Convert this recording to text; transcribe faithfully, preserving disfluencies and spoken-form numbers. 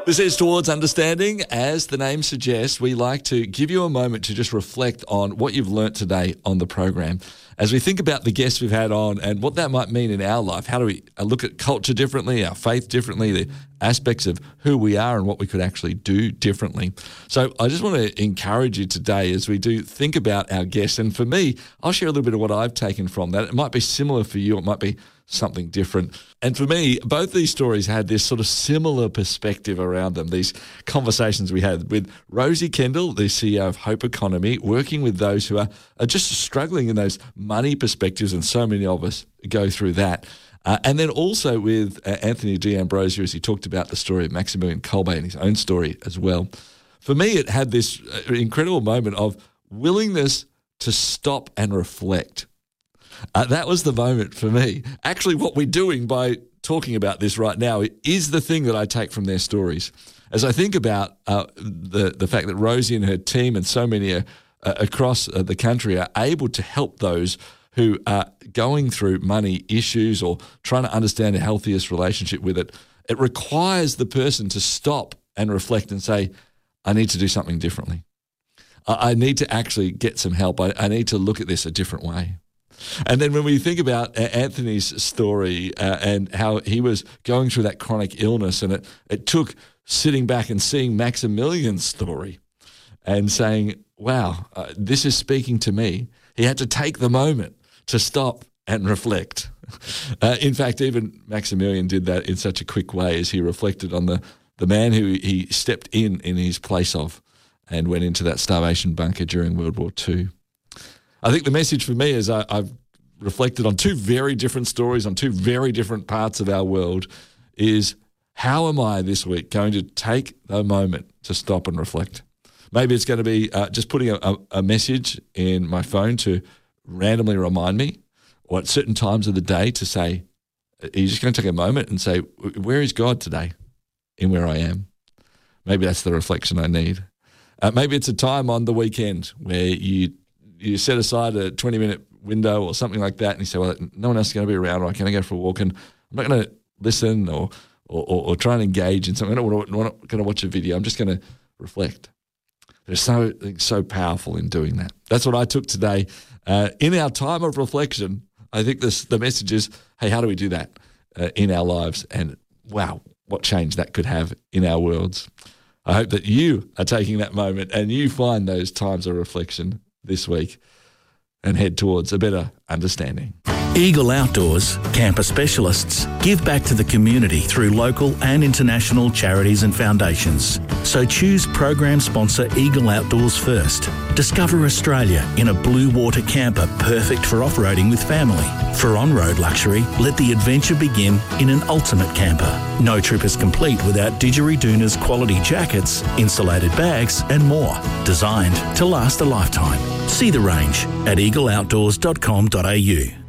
This is Towards Understanding. As the name suggests, we like to give you a moment to just reflect on what you've learnt today on the program. As we think about the guests we've had on and what that might mean in our life, how do we look at culture differently, our faith differently, the aspects of who we are and what we could actually do differently. So I just want to encourage you today as we do think about our guests. And for me, I'll share a little bit of what I've taken from that. It might be similar for you. It might be something different. And for me, both these stories had this sort of similar perspective around them, these conversations we had with Rosie Kendall, the C E O of Hope Economy, working with those who are, are just struggling in those money perspectives, and so many of us go through that. Uh, and then also with uh, Anthony D'Ambrosio, as he talked about the story of Maximilian Kolbe and his own story as well. For me, it had this uh, incredible moment of willingness to stop and reflect. Uh, that was the moment for me. Actually, what we're doing by talking about this right now is the thing that I take from their stories. As I think about uh, the, the fact that Rosie and her team and so many uh, uh, across uh, the country are able to help those who are going through money issues or trying to understand a healthiest relationship with it, it requires the person to stop and reflect and say, I need to do something differently. I, I need to actually get some help. I, I need to look at this a different way. And then when we think about Anthony's story uh, and how he was going through that chronic illness, and it, it took sitting back and seeing Maximilian's story and saying, wow, uh, this is speaking to me. He had to take the moment to stop and reflect. Uh, in fact, even Maximilian did that in such a quick way as he reflected on the, the man who he stepped in in his place of and went into that starvation bunker during World War Two. I think the message for me is I, I've reflected on two very different stories on two very different parts of our world is how am I this week going to take a moment to stop and reflect? Maybe it's going to be uh, just putting a, a message in my phone to randomly remind me, or at certain times of the day to say, are you just going to take a moment and say, where is God today in where I am? Maybe that's the reflection I need. Uh, maybe it's a time on the weekend where you you set aside a twenty-minute window or something like that, and you say, well, no one else is going to be around, or I can't go for a walk, and I'm not going to listen or or, or, or try and engage in something. I'm not, not going to watch a video. I'm just going to reflect. There's so, so powerful in doing that. That's what I took today. Uh, in our time of reflection, I think this the message is, hey, how do we do that uh, in our lives? And wow, what change that could have in our worlds. I hope that you are taking that moment and you find those times of reflection this week and head towards a better understanding. Eagle Outdoors, camper specialists, give back to the community through local and international charities and foundations. So choose program sponsor Eagle Outdoors first. Discover Australia in a blue water camper perfect for off-roading with family. For on-road luxury, let the adventure begin in an ultimate camper. No trip is complete without Didgeridoon's quality jackets, insulated bags and more. Designed to last a lifetime. See the range at eagle outdoors dot com dot a u.